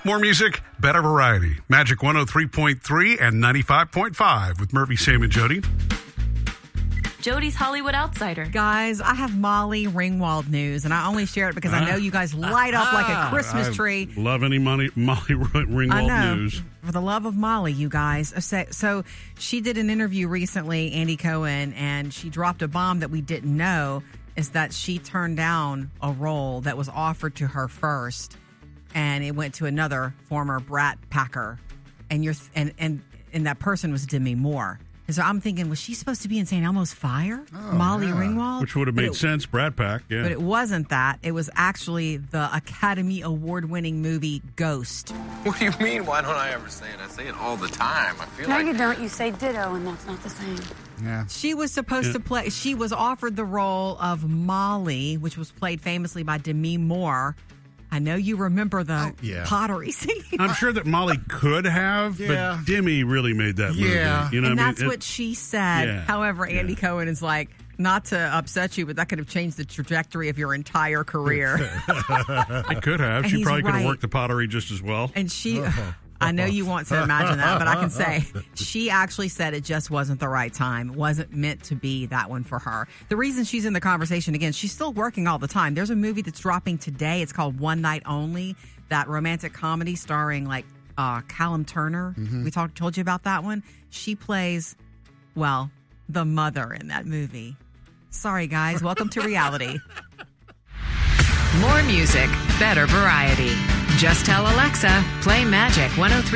More music, better variety. Magic 103.3 and 95.5 with Murphy, Sam, and Jody. Jody's Hollywood Outsider. Guys, I have Molly Ringwald news, and I only share it because I know you guys light up like a Christmas tree. Love any Molly Ringwald news. For the love of Molly, you guys. So she did an interview recently, Andy Cohen, and she dropped a bomb that we didn't know, is that she turned down a role that was offered to her first, and it went to another former Brat Packer, and that person was Demi Moore. And so I'm thinking, was she supposed to be in St. Elmo's Fire? Molly Ringwald? Which would have made sense, Brat Pack, yeah. But it wasn't that. It was actually the Academy Award-winning movie Ghost. What do you mean, why don't I ever say it? I say it all the time. I feel No, you don't. You say ditto, and that's not the same. Yeah. She was supposed to play, she was offered the role of Molly, which was played famously by Demi Moore. I know you remember the pottery scene. I'm sure that Molly could have, but Demi really made that movie. You know and what that's what she said. Yeah. However, Andy Cohen is like, not to upset you, but that could have changed the trajectory of your entire career. It could have. And She he's probably could have right. worked the pottery just as well. And she, I know you want to imagine that, but I can say she actually said it just wasn't the right time. It wasn't meant to be that one for her. The reason she's in the conversation, again, she's still working all the time. There's a movie that's dropping today. It's called One Night Only, that romantic comedy starring like Callum Turner. We told you about that one. She plays, well, the mother in that movie. Sorry, guys. Welcome to reality. More music, better variety. Just tell Alexa, play Magic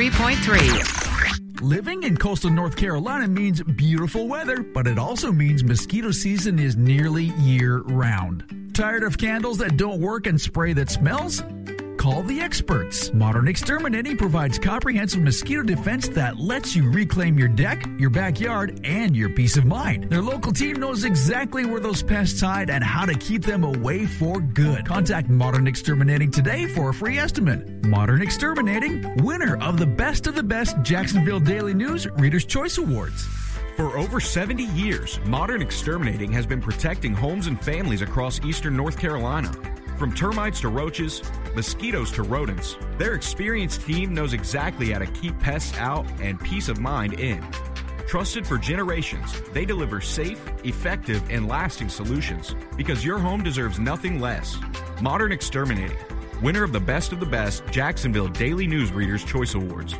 103.3. Living in coastal North Carolina means beautiful weather, but it also means mosquito season is nearly year-round. Tired of candles that don't work and spray that smells? Call the experts. Modern Exterminating provides comprehensive mosquito defense that lets you reclaim your deck, your backyard, and your peace of mind. Their local team knows exactly where those pests hide and how to keep them away for good. Contact Modern Exterminating today for a free estimate. Modern Exterminating, winner of the Best Jacksonville Daily News Reader's Choice Awards. For over 70 years, Modern Exterminating has been protecting homes and families across eastern North Carolina. From termites to roaches, mosquitoes to rodents, their experienced team knows exactly how to keep pests out and peace of mind in. Trusted for generations, they deliver safe, effective, and lasting solutions because your home deserves nothing less. Modern Exterminating, winner of the Best Jacksonville Daily News Reader's Choice Awards.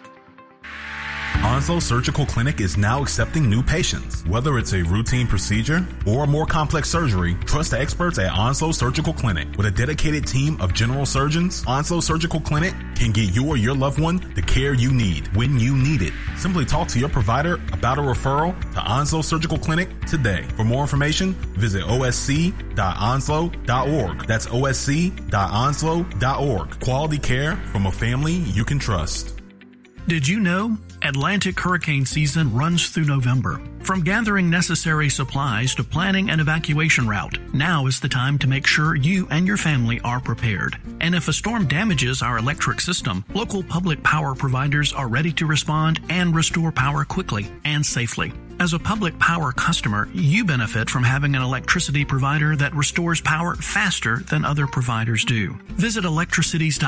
Onslow Surgical Clinic is now accepting new patients. Whether it's a routine procedure or a more complex surgery, trust the experts at Onslow Surgical Clinic. With a dedicated team of general surgeons, Onslow Surgical Clinic can get you or your loved one the care you need when you need it. Simply talk to your provider about a referral to Onslow Surgical Clinic today. For more information, visit osc.onslow.org. That's osc.onslow.org. Quality care from a family you can trust. Did you know Atlantic hurricane season runs through November? From gathering necessary supplies to planning an evacuation route, now is the time to make sure you and your family are prepared. And if a storm damages our electric system, local public power providers are ready to respond and restore power quickly and safely. As a public power customer, you benefit from having an electricity provider that restores power faster than other providers do. Visit electricities.com